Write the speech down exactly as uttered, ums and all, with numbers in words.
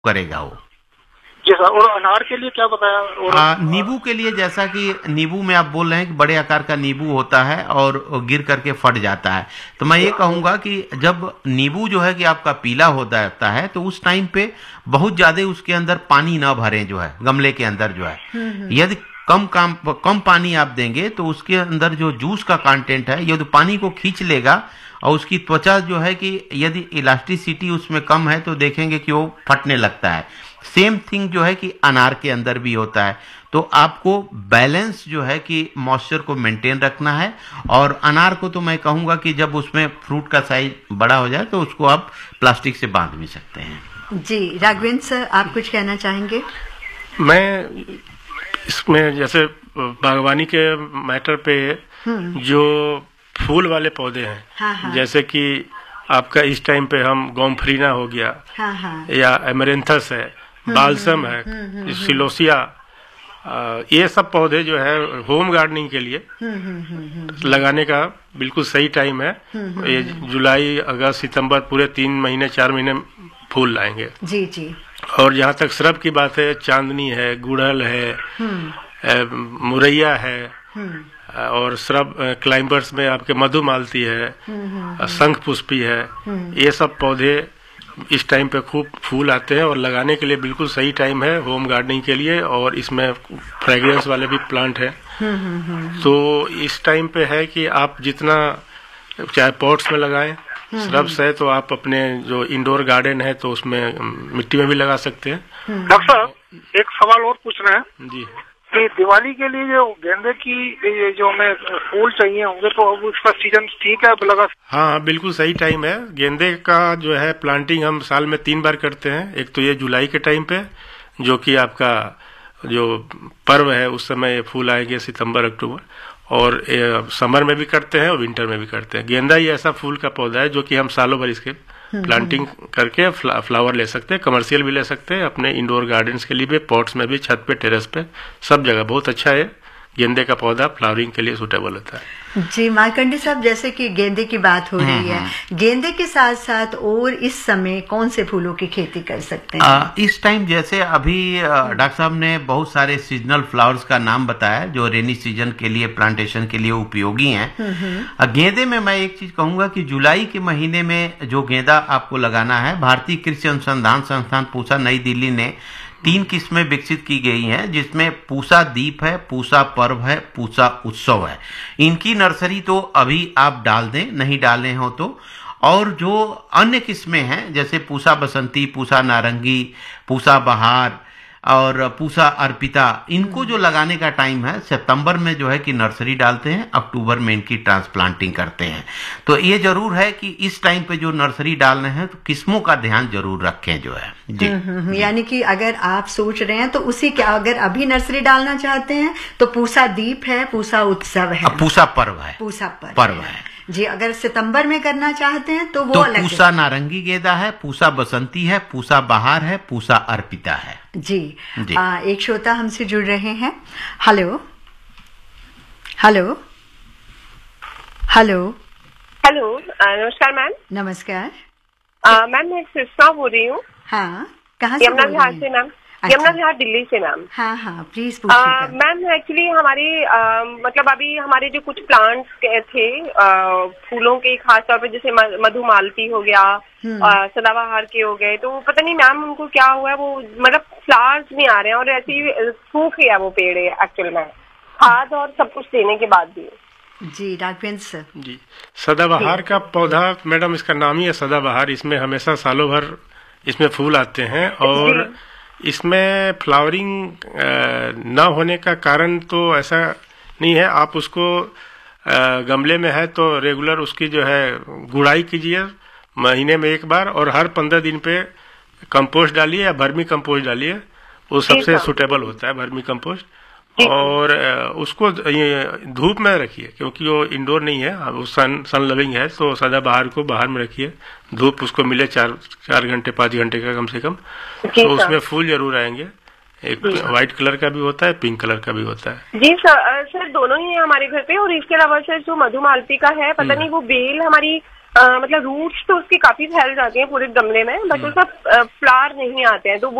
करेगा वो। जी सर। और अनार के लिए क्या बताया? और हाँ, नींबू के लिए जैसा कि नींबू में आप बोल रहे हैं कि बड़े आकार का नींबू होता है और गिर करके फट जाता है, तो मैं ये कहूंगा कि जब नींबू जो है कि आपका पीला होता रहता है तो उस टाइम पे बहुत ज्यादा उसके अंदर पानी ना भरें, जो है गमले के अंदर जो है, यदि कम काम कम पानी आप देंगे तो उसके अंदर जो जूस का कंटेंट है यदि पानी को खींच लेगा और उसकी त्वचा जो है कि यदि इलास्टिसिटी उसमें कम है तो देखेंगे कि वो फटने लगता है। सेम थिंग जो है कि अनार के अंदर भी होता है। तो आपको बैलेंस जो है कि मॉइस्चर को मेंटेन रखना है। और अनार को तो मैं कहूंगा कि जब उसमें फ्रूट का साइज बड़ा हो जाए तो उसको आप प्लास्टिक से बांध भी सकते हैं। जी राघवेंद्र सर, आप कुछ कहना चाहेंगे? मैं इसमें जैसे बागवानी के मैटर पे जो फूल वाले पौधे हैं, हाँ हाँ। जैसे कि आपका इस टाइम पे हम गोमफ्रीना हो गया, हाँ हाँ। या एमरेंथस है, बाल्सम है, सिलोसिया, ये सब पौधे जो है होम गार्डनिंग के लिए लगाने का बिल्कुल सही टाइम है। ये जुलाई अगस्त सितंबर पूरे तीन महीने चार महीने फूल लाएंगे। जी जी। और जहाँ तक श्रब की बात है, चांदनी है, गुड़हल है, मुरैया है, और श्रब क्लाइंबर्स में आपके मधुमालती है, शंख पुष्पी है, ये सब पौधे इस टाइम पे खूब फूल आते हैं और लगाने के लिए बिल्कुल सही टाइम है होम गार्डनिंग के लिए। और इसमें फ्रेग्रेंस वाले भी प्लांट हैं। तो इस टाइम पे है कि आप जितना चाहे पॉट्स में लगाएं, श्रब्स है तो आप अपने जो इंडोर गार्डन है तो उसमें मिट्टी में भी लगा सकते हैं। डॉक्टर साहब एक सवाल और पूछना है जी कि दिवाली के लिए जो गेंदे की ये जो हमें फूल चाहिए होंगे तो अब उसका सीजन ठीक है लगा? हाँ बिल्कुल सही टाइम है। गेंदे का जो है प्लांटिंग हम साल में तीन बार करते हैं। एक तो ये जुलाई के टाइम पे जो कि आपका जो पर्व है उस समय ये फूल आएंगे सितंबर अक्टूबर, और समर में भी करते हैं और विंटर में भी करते हैं। गेंदा ही ऐसा फूल का पौधा है जो कि हम सालों भर इसके प्लांटिंग करके फ्ला, फ्लावर ले सकते हैं, कमर्शियल भी ले सकते हैं, अपने इंडोर गार्डन्स के लिए भी, पॉट्स में भी, छत पे, टेरेस पे, सब जगह बहुत अच्छा है। गेंदे का पौधा फ्लावरिंग के लिए सूटेबल होता है। जी मार्कंडे साहब, जैसे कि गेंदे की बात हो रही है, गेंदे के साथ साथ और इस समय कौन से फूलों की खेती कर सकते हैं? आ, इस टाइम जैसे अभी डॉक्टर साहब ने बहुत सारे सीजनल फ्लावर्स का नाम बताया जो रेनी सीजन के लिए प्लांटेशन के लिए उपयोगी हैं। गेंदे में मैं एक चीज कहूंगा कि जुलाई के महीने में जो गेंदा आपको लगाना है, भारतीय कृषि अनुसंधान संस्थान पूसा नई दिल्ली ने तीन किस्में विकसित की गई हैं, जिसमें पूसा दीप है, पूसा पर्व है, पूसा उत्सव है। इनकी नर्सरी तो अभी आप डाल दें, नहीं डाले हो तो। और जो अन्य किस्में हैं जैसे पूसा बसंती, पूसा नारंगी, पूसा बहार और पूसा अर्पिता, इनको जो लगाने का टाइम है सितंबर में जो है कि नर्सरी डालते हैं, अक्टूबर में इनकी ट्रांसप्लांटिंग करते हैं। तो ये जरूर है कि इस टाइम पे जो नर्सरी डालने हैं तो किस्मों का ध्यान जरूर रखें जो है। जी यानी कि अगर आप सोच रहे हैं तो उसी क्या, अगर अभी नर्सरी डालना चाहते हैं तो पूसा दीप है, पूसा उत्सव है, पूसा पर्व है, पूसा पर्व, पर्व है जी। अगर सितंबर में करना चाहते हैं तो वो तो अलग पूसा नारंगी गेंदा है, पूसा बसंती है, पूसा बहार है, पूसा अर्पिता है। जी, जी। आ, एक श्रोता हमसे जुड़ रहे हैं। हेलो हेलो हेलो हेलो, नमस्कार मैम। नमस्कार मैम, मैं सुषमा बोल रही हूँ। हाँ, कहाँ से? यमुना विहार से मैम। अच्छा। यमुना विहार दिल्ली से मैम। हाँ हाँ प्लीज पूछिए। मैम एक्चुअली हमारे आ, मतलब अभी हमारे जो कुछ प्लांट्स थे आ, फूलों के, खास तौर पे जैसे मधुमालती हो गया, सदाबहार के हो गए, तो पता नहीं मैम उनको क्या हुआ है, वो मतलब फ्लावर्स नहीं आ रहे हैं और ऐसे ही सूख गया वो पेड़ है एक्चुअल में, खाद और सब कुछ देने के बाद भी। जी राघवेंद्र सर। जी, सदाबहार का पौधा मैडम, इसका नाम ही है सदाबहार। इसमें हमेशा सालों भर इसमें फूल आते हैं और इसमें फ्लावरिंग न होने का कारण तो ऐसा नहीं है। आप उसको गमले में है तो रेगुलर उसकी जो है गुड़ाई कीजिए महीने में एक बार, और हर पंद्रह दिन पे कंपोस्ट डालिए या वर्मी कंपोस्ट डालिए, वो सबसे सुटेबल होता है वर्मी कंपोस्ट। और उसको ये धूप में रखिए क्योंकि वो इंडोर नहीं है, वो सन सन लविंग है, तो सदाबहार को बाहर में रखिए, धूप उसको मिले चार चार घंटे पाँच घंटे का कम से कम, तो उसमें फूल जरूर आएंगे। एक व्हाइट कलर का भी होता है, पिंक कलर का भी होता है। जी सर, सर दोनों ही है हमारे घर पे। और इसके अलावा सर जो मधुमालती का है, पता नहीं वो बेल हमारी आ, मतलब रूट्स तो उसके काफी फैल जाते हैं पूरे गमले में, बट उसका फ्लावर नहीं आते हैं, तो